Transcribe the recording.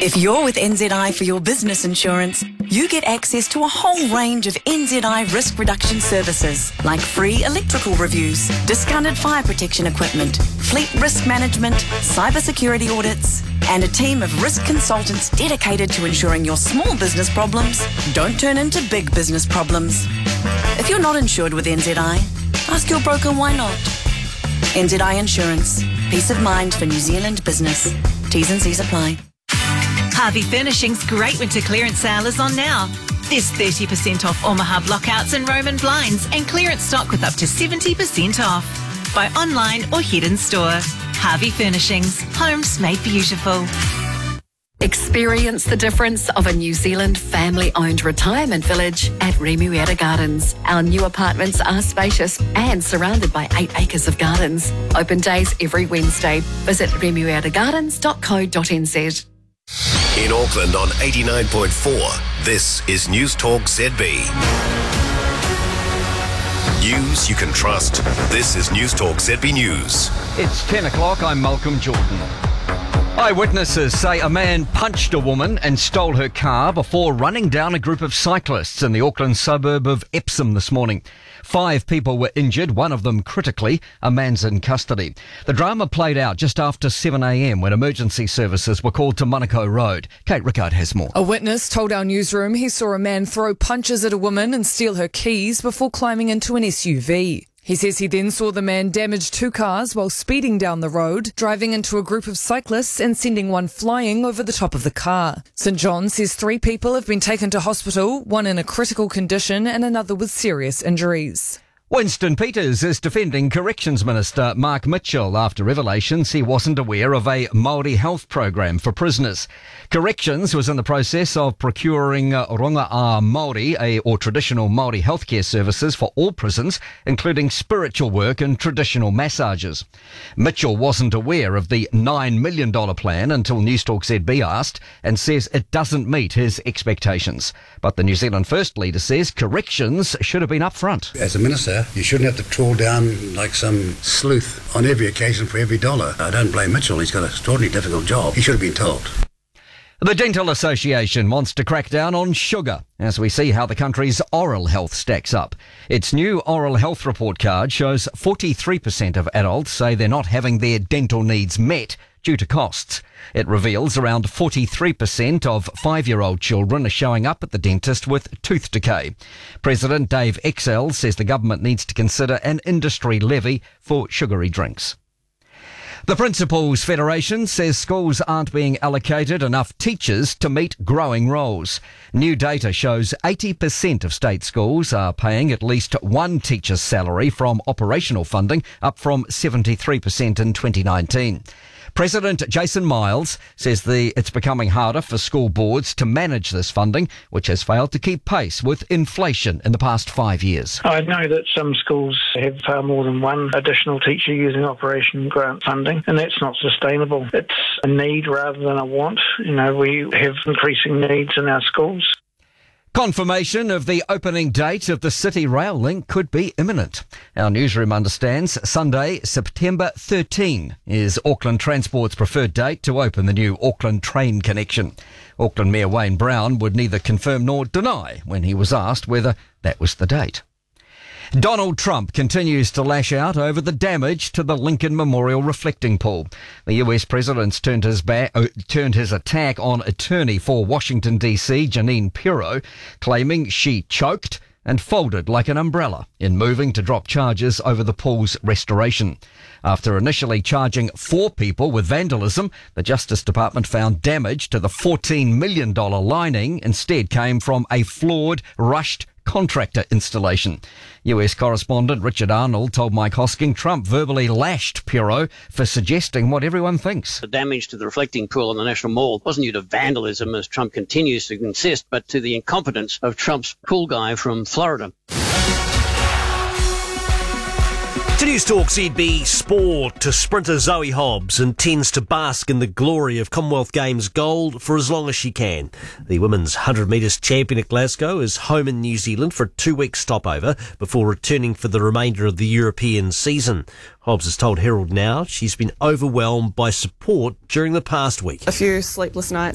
If you're with NZI for your business insurance, you get access to a whole range of NZI risk reduction services, like free electrical reviews, discounted fire protection equipment, fleet risk management, cybersecurity audits, and a team of risk consultants dedicated to ensuring your small business problems don't turn into big business problems. If you're not insured with NZI, ask your broker why not. NZI Insurance. Peace of mind for New Zealand business. T's and C's apply. Harvey Furnishing's great winter clearance sale is on now. There's 30% off Omaha blockouts and Roman blinds and clearance stock with up to 70% off. Buy online or head in store. Harvey Furnishings. Homes made beautiful. Experience the difference of a New Zealand family-owned retirement village at Remuera Gardens. Our new apartments are spacious and surrounded by 8 acres of gardens. Open days every Wednesday. Visit remueragardens.co.nz. In Auckland on 89.4, this is News Talk ZB. News you can trust. This is News Talk ZB News. It's 10 o'clock. I'm Malcolm Jordan. Eyewitnesses say a man punched a woman and stole her car before running down a group of cyclists in the Auckland suburb of Epsom this morning. 5 people were injured, one of them critically. A man's in custody. The drama played out just after 7 a.m. when emergency services were called to Manukau Road. Kate Rickard has more. A witness told our newsroom he saw a man throw punches at a woman and steal her keys before climbing into an SUV. He says he then saw the man damage 2 cars while speeding down the road, driving into a group of cyclists and sending one flying over the top of the car. St John says 3 people have been taken to hospital, one in a critical condition and another with serious injuries. Winston Peters is defending Corrections Minister Mark Mitchell after revelations he wasn't aware of a Māori health program for prisoners. Corrections was in the process of procuring Rongoā Māori, or traditional Māori healthcare services for all prisons, including spiritual work and traditional massages. Mitchell wasn't aware of the $9 million plan until Newstalk ZB asked, and says it doesn't meet his expectations. But the New Zealand First Leader says Corrections should have been upfront. As a minister, you shouldn't have to trawl down like some sleuth on every occasion for every dollar. I don't blame Mitchell. He's got an extraordinarily difficult job. He should have been told. The Dental Association wants to crack down on sugar as we see how the country's oral health stacks up. Its new oral health report card shows 43% of adults say they're not having their dental needs met due to costs. It reveals around 43% of 5-year-old children are showing up at the dentist with tooth decay. President Dave Exell says the government needs to consider an industry levy for sugary drinks. The Principals Federation says schools aren't being allocated enough teachers to meet growing roles. New data shows 80% of state schools are paying at least one teacher's salary from operational funding, up from 73% in 2019. President Jason Miles says it's becoming harder for school boards to manage this funding, which has failed to keep pace with inflation in the past 5 years. I know that some schools have far more than one additional teacher using Operation Grant funding, and that's not sustainable. It's a need rather than a want. We have increasing needs in our schools. Confirmation of the opening date of the City Rail link could be imminent. Our newsroom understands Sunday, September 13 is Auckland Transport's preferred date to open the new Auckland train connection. Auckland Mayor Wayne Brown would neither confirm nor deny when he was asked whether that was the date. Donald Trump continues to lash out over the damage to the Lincoln Memorial reflecting pool. The US president's turned his attack on attorney for Washington, D.C., Jeanine Pirro, claiming she choked and folded like an umbrella in moving to drop charges over the pool's restoration. After initially charging 4 people with vandalism, the Justice Department found damage to the $14 million lining instead came from a flawed, rushed contractor installation. US correspondent Richard Arnold told Mike Hosking Trump verbally lashed Pirro for suggesting what everyone thinks. The damage to the reflecting pool on the National Mall wasn't due to vandalism, as Trump continues to insist, but to the incompetence of Trump's pool guy from Florida. To News Talk ZB Sport, to sprinter Zoe Hobbs intends to bask in the glory of Commonwealth Games gold for as long as she can. The women's 100 metres champion at Glasgow is home in New Zealand for a 2-week stopover before returning for the remainder of the European season. Hobbs has told Herald Now she's been overwhelmed by support during the past week. A few sleepless nights